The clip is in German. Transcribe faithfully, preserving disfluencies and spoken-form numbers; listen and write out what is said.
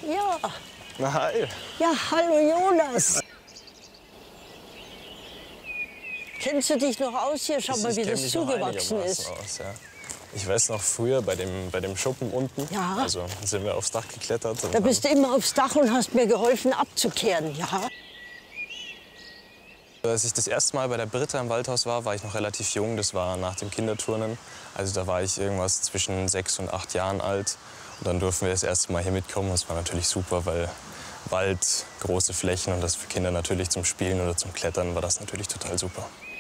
Ja. Na, hi. Ja, hallo Jonas. Kennst du dich noch aus hier? Schau Ich- mal, ich wie kenn das mich noch zugewachsen einigermaßen ist. Aus, ja. Ich weiß noch früher bei dem, bei dem Schuppen unten, Ja. also sind wir aufs Dach geklettert. Und Da bist du immer aufs Dach und hast mir geholfen abzukehren, ja? Als ich das erste Mal bei der Britta im Waldhaus war, war ich noch relativ jung. Das war nach dem Kinderturnen. Also da war ich irgendwas zwischen sechs und acht Jahren alt. Und dann durften wir das erste Mal hier mitkommen. Das war natürlich super, weil Wald, große Flächen und das für Kinder natürlich zum Spielen oder zum Klettern war das natürlich total super.